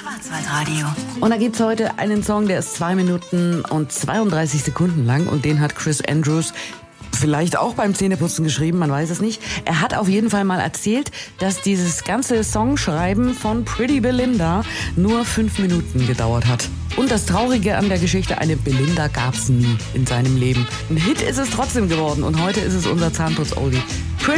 Schwarzwaldradio. Und da gibt's heute einen Song, der ist 2 Minuten und 32 Sekunden lang und den hat Chris Andrews vielleicht auch beim Zähneputzen geschrieben, man weiß es nicht. Er hat auf jeden Fall mal erzählt, dass dieses ganze Songschreiben von Pretty Belinda nur 5 Minuten gedauert hat. Und das Traurige an der Geschichte, eine Belinda gab's nie in seinem Leben. Ein Hit ist es trotzdem geworden und heute ist es unser Zahnputz-Oldie.